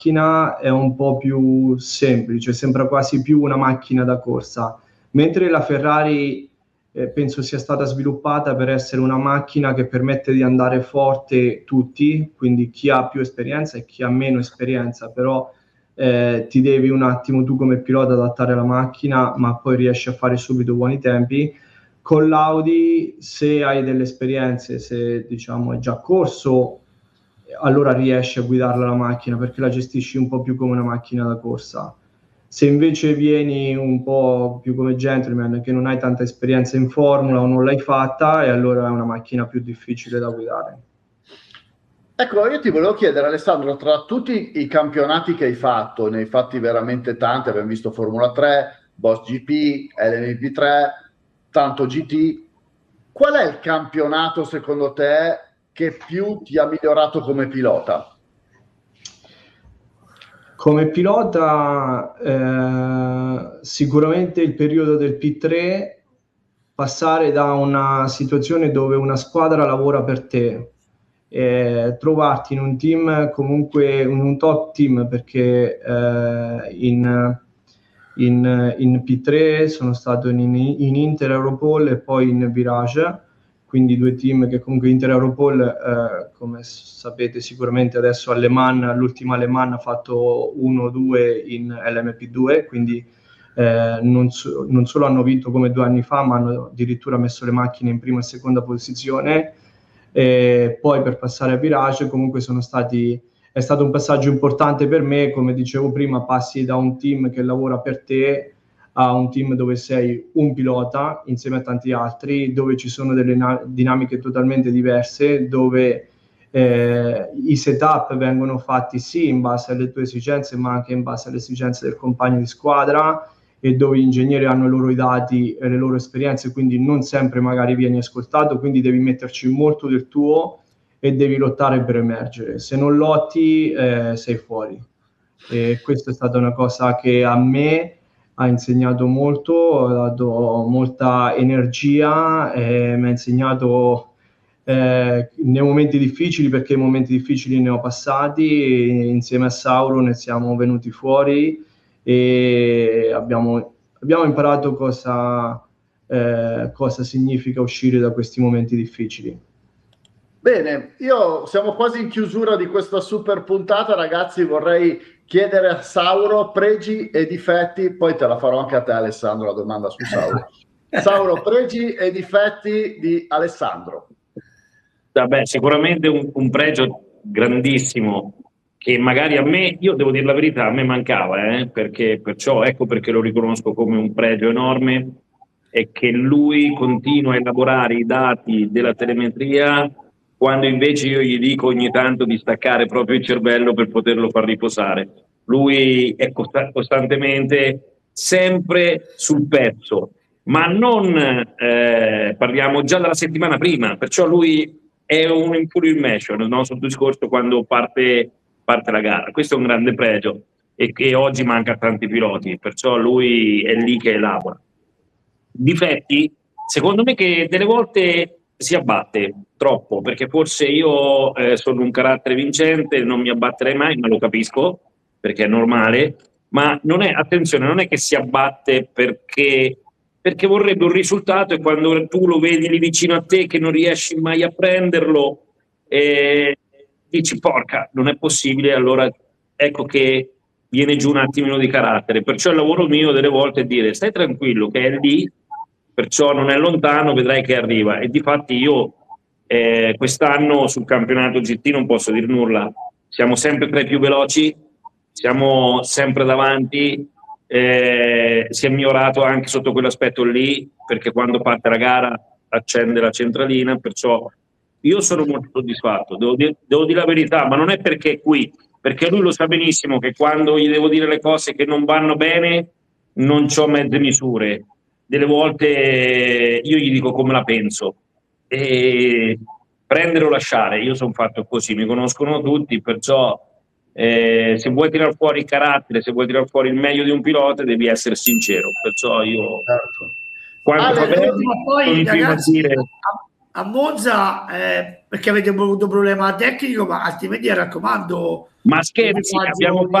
macchina è un po' più semplice, sembra quasi più una macchina da corsa, mentre la Ferrari penso sia stata sviluppata per essere una macchina che permette di andare forte tutti, quindi chi ha più esperienza e chi ha meno esperienza, però ti devi un attimo tu come pilota adattare alla macchina, ma poi riesci a fare subito buoni tempi. Con l'Audi, se hai delle esperienze, se diciamo è già corso, allora riesci a guidarla la macchina perché la gestisci un po' più come una macchina da corsa. Se invece vieni un po' più come gentleman, che non hai tanta esperienza in formula o non l'hai fatta, e allora è una macchina più difficile da guidare. Ecco, io ti volevo chiedere, Alessandro, tra tutti i campionati che hai fatto, ne hai fatti veramente tanti, abbiamo visto Formula 3, Boss GP, LMP3, tanto GT, qual è il campionato secondo te che più ti ha migliorato come pilota? Come pilota, sicuramente il periodo del P3, passare da una situazione dove una squadra lavora per te, trovarti in un team, comunque in un top team, perché in P3 sono stato in Inter Europol e poi in Virage, quindi due team che comunque Inter Europol, come sapete sicuramente adesso l'ultima Le Mans ha fatto 1-2 in LMP2, quindi non solo hanno vinto come 2 anni fa, ma hanno addirittura messo le macchine in prima e seconda posizione. Poi per passare a Virage comunque è stato un passaggio importante per me, come dicevo prima, passi da un team che lavora per te a un team dove sei un pilota insieme a tanti altri, dove ci sono delle dinamiche totalmente diverse, dove i setup vengono fatti sì in base alle tue esigenze, ma anche in base alle esigenze del compagno di squadra, e dove gli ingegneri hanno i loro dati e le loro esperienze, quindi non sempre magari vieni ascoltato, quindi devi metterci molto del tuo e devi lottare per emergere. Se non lotti sei fuori. E questa è stata una cosa che a me ha insegnato molto, ha dato molta energia, mi ha insegnato nei momenti difficili, perché i momenti difficili ne ho passati, insieme a Sauro ne siamo venuti fuori e abbiamo imparato cosa significa uscire da questi momenti difficili. Bene, siamo quasi in chiusura di questa super puntata, ragazzi. Vorrei chiedere a Sauro pregi e difetti, poi te la farò anche a te, Alessandro, la domanda su Sauro. Sauro, pregi e difetti di Alessandro. Vabbè, sicuramente un pregio grandissimo che magari a me, io devo dire la verità, a me mancava, perciò ecco perché lo riconosco come un pregio enorme, è che lui continua a elaborare i dati della telemetria quando invece io gli dico ogni tanto di staccare proprio il cervello per poterlo far riposare. Lui è costantemente sempre sul pezzo, ma non parliamo già dalla settimana prima, perciò lui è un information, no? Sul discorso quando parte la gara. Questo è un grande pregio e che oggi manca a tanti piloti, perciò lui è lì che elabora. Difetti, secondo me, che delle volte si abbatte troppo, perché forse io sono un carattere vincente, non mi abbatterei mai, ma lo capisco, perché è normale, ma non è, attenzione, non è che si abbatte perché vorrebbe un risultato, e quando tu lo vedi lì vicino a te che non riesci mai a prenderlo, dici porca, non è possibile, allora ecco che viene giù un attimino di carattere. Perciò il lavoro mio delle volte è dire stai tranquillo che è lì, perciò non è lontano, vedrai che arriva. E difatti io quest'anno sul campionato GT non posso dire nulla, siamo sempre tra i più veloci, siamo sempre davanti, si è migliorato anche sotto quell'aspetto lì, perché quando parte la gara accende la centralina, perciò io sono molto soddisfatto, devo dire la verità, ma non è perché è qui, perché lui lo sa benissimo che quando gli devo dire le cose che non vanno bene non c'ho mezze misure, delle volte io gli dico come la penso, e prendere o lasciare, io sono fatto così, mi conoscono tutti, perciò se vuoi tirare fuori il carattere, se vuoi tirare fuori il meglio di un pilota devi essere sincero, perciò io certo. quando fa bene poi, continuo a ragazzi, dire a Monza perché avete avuto problema tecnico, ma altrimenti raccomando. Ma scherzi, abbiamo fatto